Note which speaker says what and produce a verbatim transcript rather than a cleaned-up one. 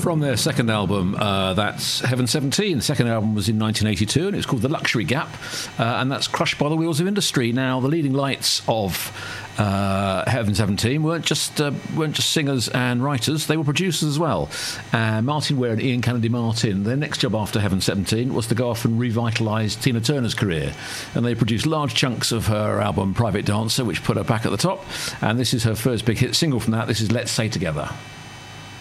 Speaker 1: From their second album, uh, that's Heaven seventeen. The second album was in nineteen eighty-two, and it's called The Luxury Gap, uh, and that's Crushed by the Wheels of Industry. Now, the leading lights of uh, Heaven seventeen weren't just uh, weren't just singers and writers; they were producers as well. Uh, Martin Ware and Ian Kennedy Martin. Their next job after Heaven seventeen was to go off and revitalise Tina Turner's career, and they produced large chunks of her album Private Dancer, which put her back at the top. And this is her first big hit single from that. This is Let's Stay Together.